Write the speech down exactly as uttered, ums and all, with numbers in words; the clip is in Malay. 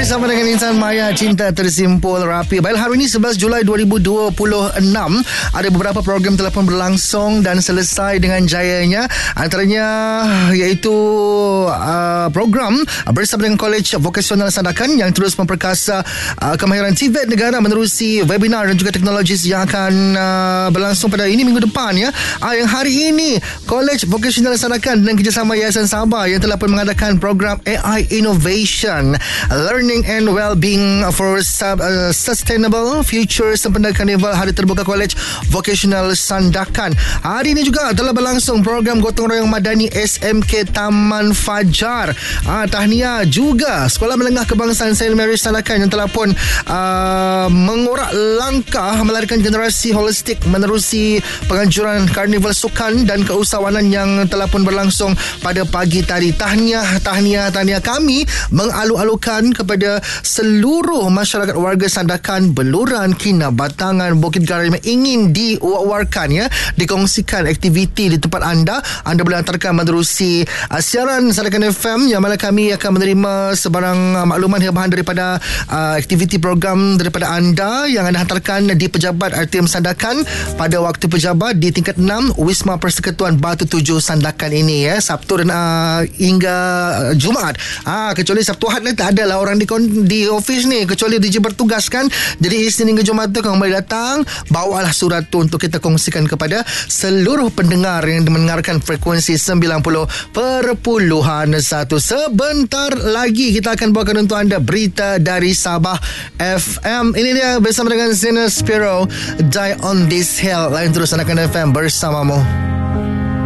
bersama dengan Intan Maya, Cinta Tersimpul Rapi. Baiklah, hari ini sebelas Julai dua ribu dua puluh enam ada beberapa program telah pun berlangsung dan selesai dengan jayanya. Antaranya iaitu uh, program bersama dengan Kolej Vokasional Sandakan yang terus memperkasa uh, kemahiran T V E T negara menerusi webinar dan juga teknologi yang akan uh, berlangsung pada ini minggu depan ya. Uh, yang hari ini Kolej Vokasional Sandakan dan kerjasama Yayasan Sabah yang telah pun mengadakan program A I Innovation Learning and Wellbeing for sub, uh, Sustainable Future sempena Karnival Hari Terbuka Kolej Vokasional Sandakan. Hari ini juga telah berlangsung program gotong royong madani S M K Taman Fajar. Ah, tahniah juga Sekolah Menengah Kebangsaan Saint Mary's Sandakan yang telah pun uh, mengorak langkah melarikan generasi holistik menerusi penganjuran Karnival Sukan dan Keusahawanan yang telah pun berlangsung pada pagi tadi. Tahniah, tahniah, tahniah kami mengalu-alukan kepada seluruh masyarakat warga Sandakan, Beluran, Kinabatangan, Bukit Garam yang ingin diwawarkan ya, dikongsikan aktiviti di tempat anda. Anda boleh hantarkan menerusi uh, siaran Sandakan F M yang mana kami akan menerima sebarang uh, makluman bahan daripada uh, aktiviti program daripada anda yang anda hantarkan di Pejabat R T M Sandakan pada waktu pejabat di tingkat enam Wisma Persekutuan Batu Tujuh Sandakan ini ya, Sabtu dan uh, hingga uh, Jumaat. Ah, kecuali Sabtu Ahad ni tak ada lah orang di di office ni, kecuali D J bertugas kan. Jadi Isnin hingga Jumaat tu kau boleh datang, bawalah surat tu untuk kita kongsikan kepada seluruh pendengar yang mendengarkan frekuensi sembilan puluh perpuluhan satu. Sebentar lagi kita akan bawakan untuk anda berita dari Sabah F M. Ini dia bersama dengan Zena Spiro, Die on This Hill. Lain terus Sandakan F M bersamamu.